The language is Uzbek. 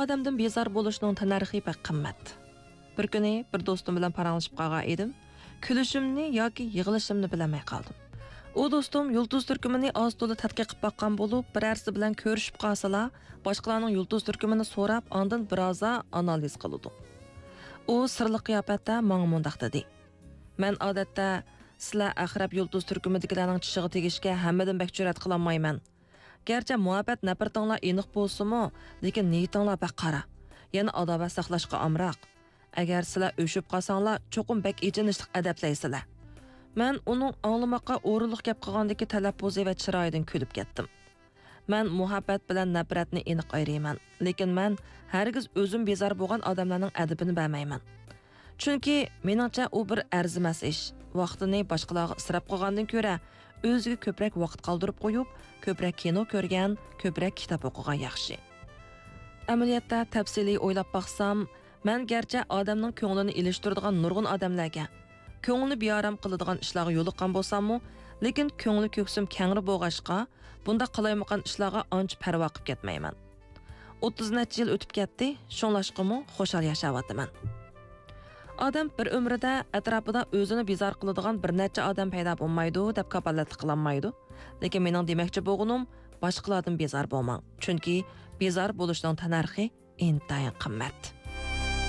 odamdan bezor bo'lishning tanarxi pek qimmat. Bir kuni bir do'stim bilan paranglashib qolgan edim. Kulishimni yoki yig'ilishimni bilmay qoldim. U do'stim yulduz turkumini oz to'la tadqiq qilib boqqan bo'lib, birarsi bilan ko'rishib qolsalar, boshqalarning yulduz turkumini so'rab, ondan biroz analiz qildi. U sirli qiyofatda menga mundaq dedi. Men odatda sizlar axirab yulduz turkumidagilarning tishiga tegishga hammadan bak jur'at qila olmayman. Gerçi muhabbet nafratinglar aniq bo'lsa-mu, lekin niyatinglar bak qara. Yana adovat saqlashga amroq. Agar sizlar o'shib qolsanglar, cho'qim bak echinishlik adablaysizlar. Men uning anglamoqqa o'rinliq gap qilgandagi talaffuzi va chiroyidan kulib ketdim. Men muhabbat bilan nafratni aniq ayirman, lekin men hargiz o'zim bezor bo'lgan odamlarning adabini bilmayman. Chunki meningcha u bir arzimas ish. Vaqtini boshqalarga isrof qilgandan ko'ra, o'ziga ko'proq vaqt qoldirib qo'yib, ko'proq kino ko'rgan, ko'proq kitob o'qigan yaxshi. Amaliyotda tafsiliy o'ylab baqsam, men garchi odamning ko'nglini ilishtiradigan nurg'un odamlarga, ko'ngilni beoram qiladigan ishlarga yo'liqqan bo'lsam-mu, lekin ko'ngli ko'ksim kengri bo'lg'ashqa, bunda qilayotgan ishlarga ancha parvo qilib ketmayman. 30 necha yil o'tib ketdi, shunlashqimi xo'shal yashayapman. Odam bir umrida atrofida o'zini bezor qiladigan bir necha odam paydo bo'lmaydi deb kapolatlik qilolmaydi. Lekin mening demoqchi bo'lganim, boshqalardan bezor bo'lmang. Chunki bezor bo'lishning tanarxi intayin qimmat.